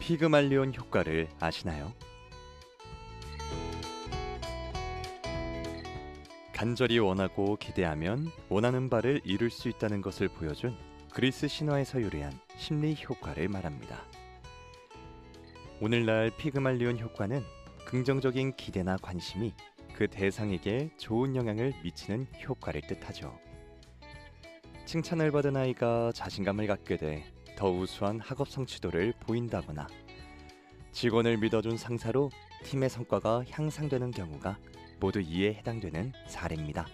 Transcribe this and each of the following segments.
피그말리온 효과를 아시나요? 간절히 원하고 기대하면 원하는 바를 이룰 수 있다는 것을 보여준 그리스 신화에서 유래한 심리 효과를 말합니다. 오늘날 피그말리온 효과는 긍정적인 기대나 관심이 그 대상에게 좋은 영향을 미치는 효과를 뜻하죠. 칭찬을 받은 아이가 자신감을 갖게 돼 더 우수한 학업 성취도를 보인다거나 직원을 믿어준 상사로 팀의 성과가 향상되는 경우가 모두 이에 해당되는 사례입니다.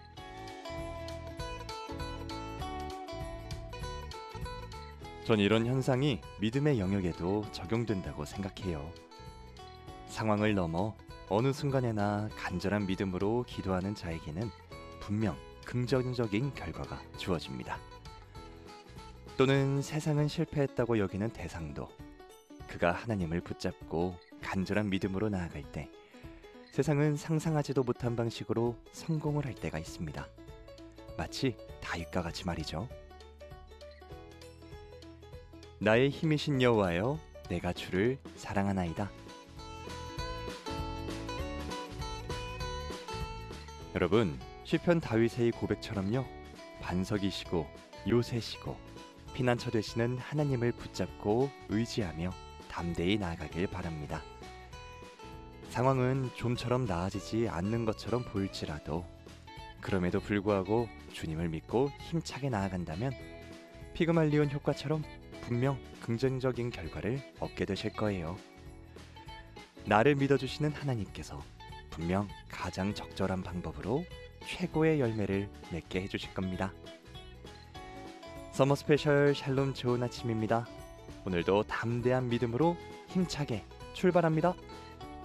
전 이런 현상이 믿음의 영역에도 적용된다고 생각해요. 상황을 넘어 어느 순간에나 간절한 믿음으로 기도하는 자에게는 분명 긍정적인 결과가 주어집니다. 또는 세상은 실패했다고 여기는 대상도 그가 하나님을 붙잡고 간절한 믿음으로 나아갈 때 세상은 상상하지도 못한 방식으로 성공을 할 때가 있습니다. 마치 다윗과 같이 말이죠. 나의 힘이신 여호와여, 내가 주를 사랑하나이다. 여러분, 시편 다윗의 고백처럼요, 반석이시고 요새시고 피난처 되시는 하나님을 붙잡고 의지하며 담대히 나아가길 바랍니다. 상황은 좀처럼 나아지지 않는 것처럼 보일지라도 그럼에도 불구하고 주님을 믿고 힘차게 나아간다면 피그말리온 효과처럼 분명 긍정적인 결과를 얻게 되실 거예요. 나를 믿어주시는 하나님께서 분명 가장 적절한 방법으로 최고의 열매를 맺게 해주실 겁니다. 서머 스페셜 샬롬 좋은 아침입니다. 오늘도 담대한 믿음으로 힘차게 출발합니다.